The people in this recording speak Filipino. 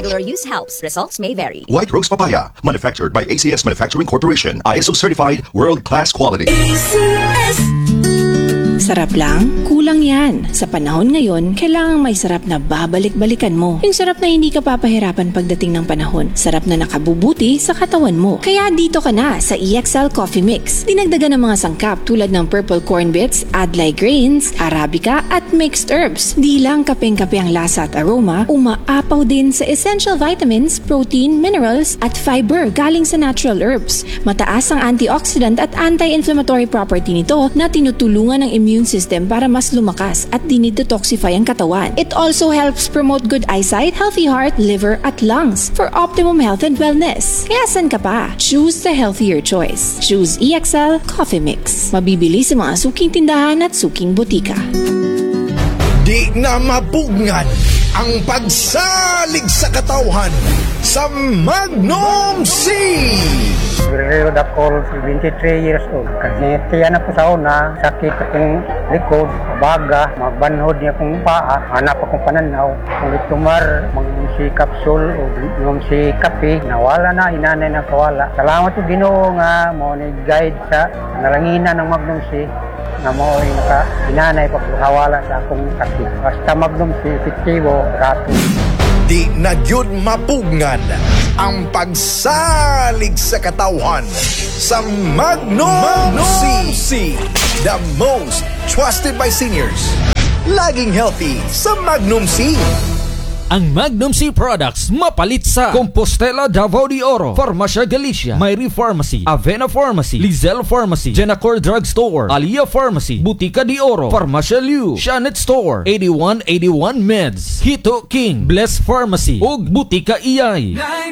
Regular use helps. Results may vary. White Rose Papaya, manufactured by ACS Manufacturing Corporation. ISO certified, world-class quality. Sarap lang? Kulang yan. Sa panahon ngayon, kailangang may sarap na babalik-balikan mo. Yung sarap na hindi ka papahirapan pagdating ng panahon. Sarap na nakabubuti sa katawan mo. Kaya dito ka na sa EXL Coffee Mix. Dinagdagan ng mga sangkap tulad ng purple corn bits, adlai grains, arabica at mixed herbs. Di lang kapeng-kape ang lasa at aroma, umaapaw din sa essential vitamins, protein, minerals at fiber galing sa natural herbs. Mataas ang antioxidant at anti-inflammatory property nito na tinutulungan ng immune system para mas lumakas at dinidetoxify ang katawan. It also helps promote good eyesight, healthy heart, liver at lungs for optimum health and wellness. Kaya san ka pa? Choose the healthier choice. Choose EXL Coffee Mix. Mabibili sa mga suking tindahan at suking butika. Di na mapugnan ang pagsalig sa katauhan sa Magnum C. Period ako, 23 years old. Kasi tiyan ako sa una, sakit akong likod, baga, magbanhod niya akong paa, hanap akong pananaw. Kung itumar, si capsule o yung si kape, nawala na, inanay na kawala. Salamat po Ginoo nga mo ni guide sa nalanginan ng Magnum C na mo ay inanay pagkawala sa akong kape. Basta Magnum C, efektibo, rato. Di na gyud mapugnan ang pagsalig sa katauhan sa Magnum C. The most trusted by seniors. Laging healthy sa Magnum C. Ang Magnum C products mapalit sa Compostela Davao de Oro, Farmacia Galicia, Mayri Pharmacy, Avena Pharmacy, Lizelle Pharmacy, Genacor Drug Store, Alia Pharmacy, Butika de Oro, Farmacia Liu, Shanet Store, 8181 Meds, Hito King, Bless Pharmacy, ug Butika Iyay.